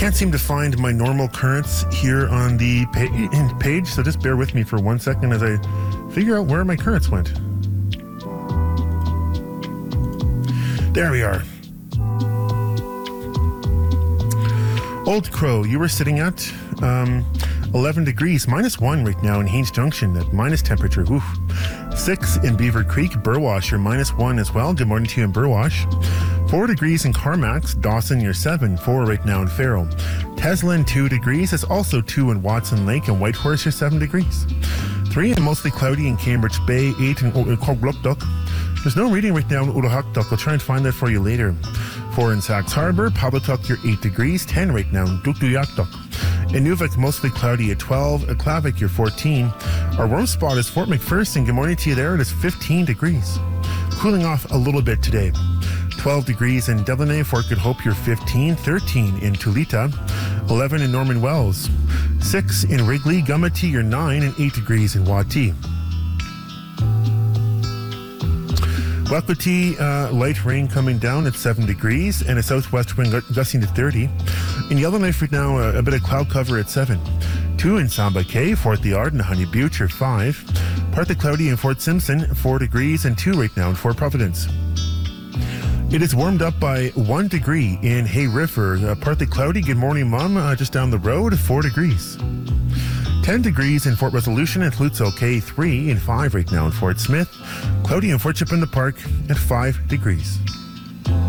can't seem to find my normal currents here on the page, so just bear with me for 1 second as I figure out where my currents went. There we are. Old Crow, you were sitting at 11 degrees, -1 right now in Haines Junction at minus temperature. Oof. 6 in Beaver Creek. Burwash, you're -1 as well. Good morning to you in Burwash. 4 degrees in Carmacks. Dawson, you're 4 right now in Farrell. Teslin, 2 degrees. It's also 2 in Watson Lake. And Whitehorse, you're 7 degrees. 3 and mostly cloudy in Cambridge Bay. 8 in Coglukduk. There's no reading right now in Utahakduk. I'll try and find that for you later. 4 in Sachs Harbor. Pablotuk, you're 8 degrees. 10 right now in Dukduyakduk. In Nuvik, mostly cloudy at 12. At Klavik, you're 14. Our warm spot is Fort McPherson. Good morning to you there. It is 15 degrees. Cooling off a little bit today. 12 degrees in Delaney. Fort Good Hope, you're 15. 13 in Tulita. 11 in Norman Wells. 6 in Wrigley. Gumati, you're 9. And 8 degrees in Wati. Wakwati, light rain coming down at 7 degrees and a southwest wind gusting to 30. In Yellowknife right now, a bit of cloud cover at 7. 2 in Samba Cay, Fort Liard and Honey Butte, you're 5. Partly cloudy in Fort Simpson, 4 degrees and 2 right now in Fort Providence. It is warmed up by 1 degree in Hay River. Partly cloudy, good morning Mom, just down the road, 4 degrees. 10 degrees in Fort Resolution and Flutzel K, 3 and 5 right now in Fort Smith. Cloudy in Fort Chip in the Park at 5 degrees.